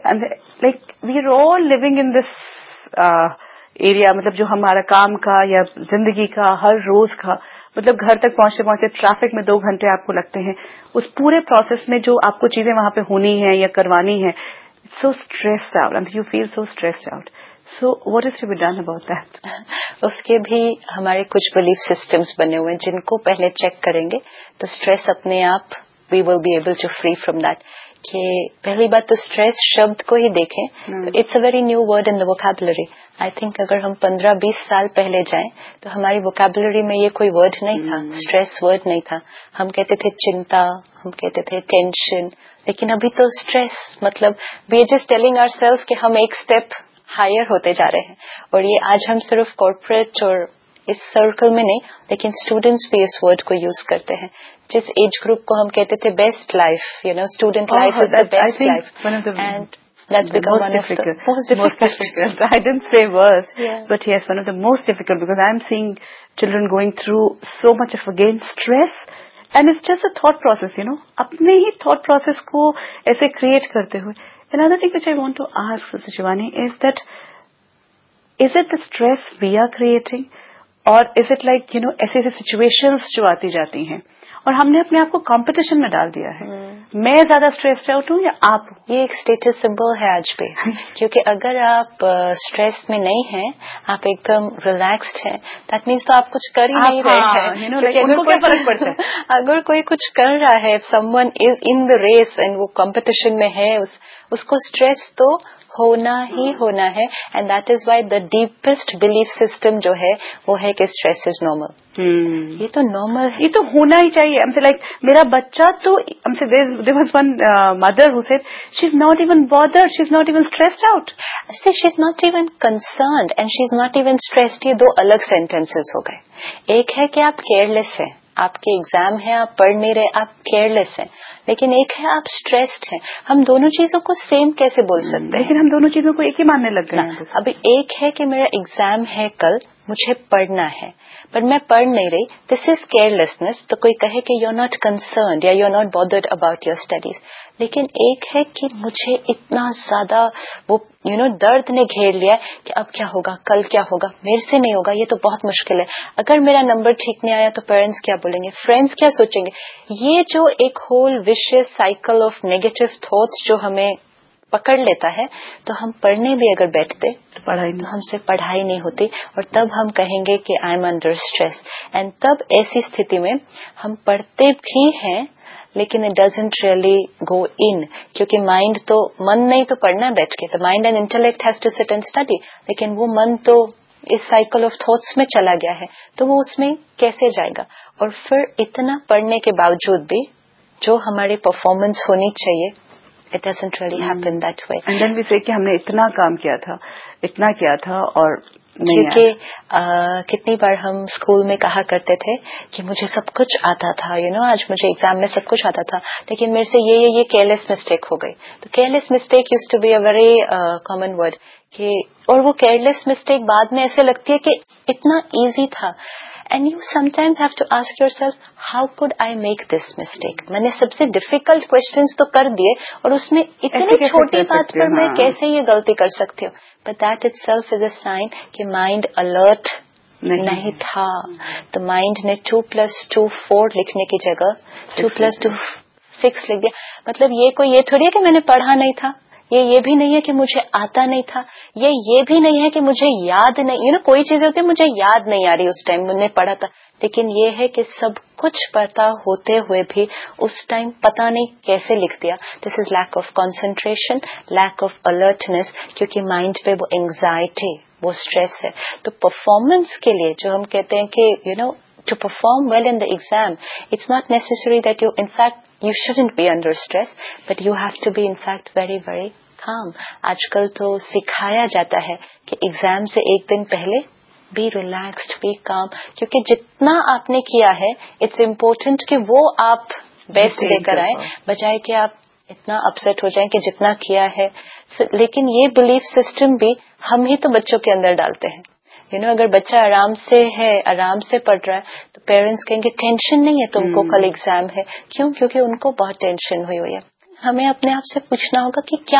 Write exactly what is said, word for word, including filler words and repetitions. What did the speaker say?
Like we are all living in this area, مطلب جو ہمارا کام کا یا زندگی کا ہر روز کا, مطلب گھر تک پہنچتے پہنچتے ٹریفک میں دو گھنٹے آپ کو لگتے ہیں. اس پورے پروسیس میں جو آپ کو چیزیں وہاں پہ ہونی ہیں یا کروانی ہیں, سو stressed out and you feel so stressed out. So what is to be done about that? اس کے بھی ہمارے کچھ بلیف سسٹمز بنے ہوئے ہیں جن کو پہلے چیک کریں گے تو اسٹریس اپنے آپ وی will be able to free from that. کہ پہلی بات تو اسٹریس شبد کو ہی دیکھیں تو it's a very new word in the vocabulary. I think اگر ہم پندرہ بیس سال پہلے جائیں تو ہماری ووکیبلری میں یہ کوئی ورڈ نہیں تھا, اسٹریس ورڈ نہیں تھا. ہم کہتے تھے چنتا, ہم کہتے تھے ٹینشن, لیکن ابھی تو اسٹریس مطلب we are just telling our self کہ ہم ایک اسٹیپ ہائر ہوتے جا رہے ہیں. اور یہ آج ہم صرف کارپوریٹ اور اس سرکل میں نہیں لیکن اسٹوڈینٹس بھی اس ورڈ کو یوز کرتے ہیں. جس ایج گروپ کو ہم کہتے تھے best life, you know student life is the best life, and that's become one of the most difficult. I didn't say worse, yeah. But yes, one of the most difficult because I'm seeing children going through so much of again stress, and it's just a thought process, you know. Apne hi thought process ko aise create karte hue. Another thing which I want to ask Sister Shivani is that is it the stress we are creating or is it like, you know, aise aise situations jo aati jati hain اور ہم نے اپنے آپ کو competition میں ڈال دیا ہے, میں زیادہ اسٹریسڈ آؤٹ ہوں یا آپ. یہ ایک اسٹیٹس سمبل ہے آج بھی, کیونکہ اگر آپ اسٹریس میں نہیں ہیں, آپ ایک دم ریلیکسڈ ہیں, دیٹ مینس تو آپ کچھ کر ہی نہیں رہے ہیں. اگر کوئی کچھ کر رہا ہے, some one is in the race and وہ کمپٹیشن میں ہے, اس کو اسٹریس تو ہونا ہی ہونا ہے. And that is why the deepest belief system جو ہے وہ ہے کہ اسٹریس از نارمل. یہ تو نارمل ہے, یہ تو ہونا ہی چاہیے. ہم سے لائک میرا بچہ تو ہم سے there was one mother who said she is not even bothered, she is not even stressed out, she is not even concerned and she is not even stressed. یہ دو الگ سینٹینسز ہو گئے. ایک ہے کہ آپ کیئرلیس ہیں, آپ کے ایگزام ہے, آپ پڑھ نہیں رہے, آپ کیئرلیس ہیں, لیکن ایک ہے آپ اسٹریسڈ ہیں. ہم دونوں چیزوں کو سیم کیسے بول سکتے ہیں؟ لیکن ہم دونوں چیزوں کو ایک ہی ماننے لگ گئے ہیں. ابھی ایک ہے کہ میرا ایگزام ہے کل, مجھے پڑھنا ہے, پر میں پڑھ نہیں رہی, دس از کیئرلیسنس. تو کوئی کہے کہ یو آر ناٹ کنسرنڈ یا you are not bothered about your studies. لیکن ایک ہے کہ مجھے اتنا زیادہ وہ یو نو درد نے گھیر لیا کہ اب کیا ہوگا, کل کیا ہوگا, میرے سے نہیں ہوگا, یہ تو بہت مشکل ہے, اگر میرا نمبر ٹھیک نہیں آیا تو پیرنٹس کیا بولیں گے, فرینڈس کیا سوچیں گے. یہ جو ایک whole vicious cycle of negative thoughts جو ہمیں پکڑ لیتا ہے, تو ہم پڑھنے بھی اگر بیٹھتے پڑھائی تو ہم سے پڑھائی نہیں ہوتی, اور تب ہم کہیں گے کہ I am under stress. And تب ایسی استھتی میں ہم پڑھتے بھی ہیں لیکن اٹ ڈزنٹ ریئلی گو ان, کیونکہ مائنڈ تو من نہیں تو پڑھنا ہے بیٹھ کے, تو mind and intellect has to sit and study, لیکن وہ من تو اس سائیکل آف تھاٹس میں چلا گیا ہے, تو وہ اس میں کیسے جائے گا. اور پھر اتنا پڑھنے کے باوجود بھی جو ہماری پرفارمنس ہونی چاہیے, it doesn't really happen that way. And then we say کہ ہم نے اتنا کام کیا تھا, اتنا کیا تھا, اور کیونکہ کتنی بار ہم اسکول میں کہا کرتے تھے کہ مجھے سب کچھ آتا تھا, یو نو آج مجھے ایگزام میں سب کچھ آتا تھا, لیکن میرے سے یہ یہ یہ کیئرلیس مسٹیک ہو گئی. تو careless mistake use to be a very common word کہ, اور وہ کیئرلیس مسٹیک بعد میں ایسے لگتی ہے کہ اتنا ایزی تھا. And you sometimes have to ask yourself, how could I make this mistake? میں نے سب سے ڈیفیکلٹ کوشچنس تو کر دیے, اور اس میں اتنی چھوٹی بات پر میں کیسے یہ غلطی کر سکتی ہوں. But that itself is a sign کہ مائنڈ الرٹ نہیں تھا. تو مائنڈ نے ٹو پلس ٹو فور لکھنے کی جگہ ٹو پلس ٹو سکس لکھ دیا. مطلب یہ کوئی یہ تھوڑی ہے کہ میں نے پڑھا نہیں تھا, یہ یہ بھی نہیں ہے کہ مجھے آتا نہیں تھا, یہ یہ بھی نہیں ہے کہ مجھے یاد نہیں, یو نو کوئی چیزیں ہوتی ہے مجھے یاد نہیں آ رہی اس ٹائم میں نے پڑھا تھا, لیکن یہ ہے کہ سب کچھ پتا ہوتے ہوئے بھی اس ٹائم پتا نہیں کیسے لکھ دیا. دس is lack of concentration, lack of alertness, کیونکہ مائنڈ پہ وہ اینگزائٹی, وہ اسٹریس ہے. تو پرفارمنس کے لیے جو ہم کہتے ہیں کہ you know to perform well in the exam, it's not necessary that you in fact you shouldn't be under stress, but you have to be in fact very very calm. آج کل تو سکھایا جاتا ہے کہ ایگزام سے ایک دن پہلے بی ریلیکسڈ, بی کام, کیونکہ جتنا آپ نے کیا ہے اٹس امپورٹنٹ کہ وہ آپ بیسٹ لے کر آئیں, بجائے کہ آپ اتنا اپسیٹ ہو جائیں کہ جتنا کیا ہے. لیکن یہ بلیف سسٹم بھی ہم ہی تو بچوں کے اندر ڈالتے ہیں. یو نو اگر بچہ آرام سے ہے, آرام سے پڑھ رہا ہے, تو پیرنٹس کہیں گے ٹینشن نہیں ہے تم کو, کل ایگزام ہے. کیوں؟ کیونکہ ان کو بہت ٹینشن ہوئی ہوئی ہے. ہمیں اپنے آپ سے پوچھنا ہوگا کہ کیا